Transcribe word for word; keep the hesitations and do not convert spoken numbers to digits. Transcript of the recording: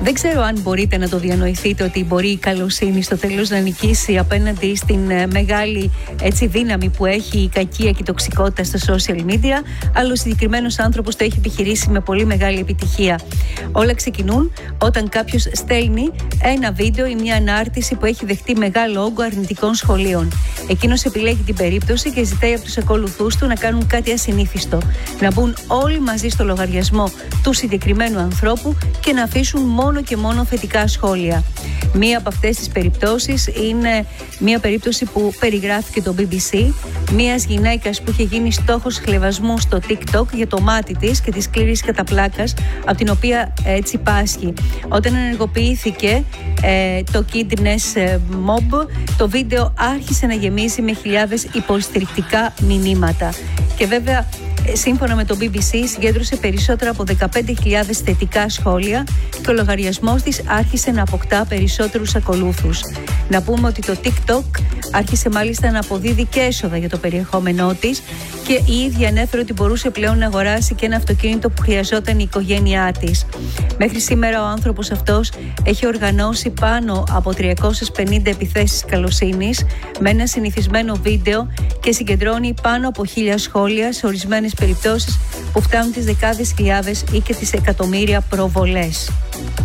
Δεν ξέρω αν μπορείτε να το διανοηθείτε ότι μπορεί η καλοσύνη στο τέλος να νικήσει απέναντι στην μεγάλη έτσι, δύναμη που έχει η κακία και η τοξικότητα στα social media, αλλά ο συγκεκριμένος άνθρωπος το έχει επιχειρήσει με πολύ μεγάλη επιτυχία. Όλα ξεκινούν όταν κάποιος στέλνει ένα βίντεο ή μια ανάρτηση που έχει δεχτεί μεγάλο όγκο αρνητικών σχολείων. Εκείνος επιλέγει την περίπτωση και ζητάει από τους ακολουθούς του να κάνουν κάτι ασυνήθιστο. Να μπουν όλοι μαζί στο λογαριασμό του συγκεκριμένου ανθρώπου και να αφήσουν μόνο και μόνο θετικά σχόλια. Μία από αυτές τις περιπτώσεις είναι μία περίπτωση που περιγράφηκε το μπι μπι σι, μίας γυναίκας που είχε γίνει στόχος χλευασμού στο TikTok για το μάτι της και της σκληρής καταπλάκας, από την οποία έτσι πάσχει. Όταν ενεργοποιήθηκε ε, το Kidness Mob, το βίντεο άρχισε να γεμίζει με χιλιάδες υποστηρικτικά μηνύματα. Και βέβαια, σύμφωνα με το μπι μπι σι, συγκέντρωσε περισσότερα από δεκαπέντε χιλιάδες θετικά σχόλια και ο λογαριασμός της άρχισε να αποκτά περισσότερους ακολούθους. Να πούμε ότι το TikTok άρχισε μάλιστα να αποδίδει και έσοδα για το περιεχόμενό της και η ίδια ανέφερε ότι μπορούσε πλέον να αγοράσει και ένα αυτοκίνητο που χρειαζόταν η οικογένειά της. Μέχρι σήμερα ο άνθρωπος αυτός έχει οργανώσει πάνω από τριακόσιες πενήντα επιθέσεις καλοσύνης με ένα συνηθισμένο βίντεο και συγκεντρώνει πάνω από χίλια σχόλια σε ορισμένες περιπτώσεις που φτάνουν τις δεκάδες χιλιάδες ή και τις εκατομμύρια προβολές.